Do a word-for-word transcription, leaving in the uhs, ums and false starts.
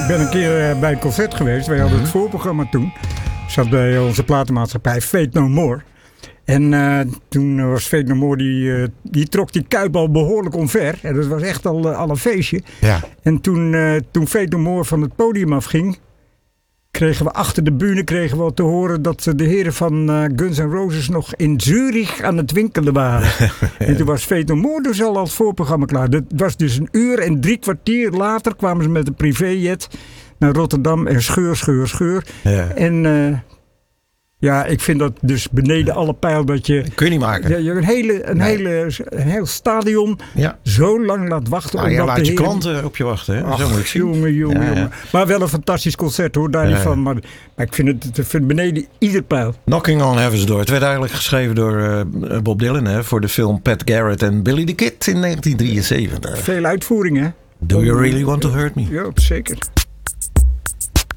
ik ben een keer uh, bij een concert geweest. Wij hadden het voorprogramma toen. Zat bij onze platenmaatschappij Fate No More. En uh, toen was Fate No More, die, uh, die trok die kuip al behoorlijk omver. En dat was echt al, uh, al een feestje. Ja. En toen, uh, toen Fate No More van het podium afging, kregen we achter de bühne kregen we te horen dat de heren van uh, Guns N' Roses nog in Zurich aan het winkelen waren. En toen was Fate No More dus al als voorprogramma klaar. Dat was dus een uur en drie kwartier later kwamen ze met een privéjet naar Rotterdam en scheur, scheur, scheur. Ja. En uh, ja, ik vind dat dus beneden alle pijl dat je... Kun je niet maken. Ja, je een hele, een, Nee. hele, een heel stadion Ja. zo lang laat wachten. Nou, je omdat laat de je heren- klanten op je wachten. Hè? Ach, Zo moet ik zien. jongen, jongen, Ja, ja. jongen. Maar wel een fantastisch concert hoor, daar Ja, niet ja. van. Maar, maar ik vind het ik vind beneden ieder pijl. Knocking on Heaven's Door. Het werd eigenlijk geschreven door uh, Bob Dylan hè, voor de film Pat Garrett en Billy the Kid in negentien drieënzeventig. Veel uitvoeringen. Do you really want to hurt me? Ja, zeker.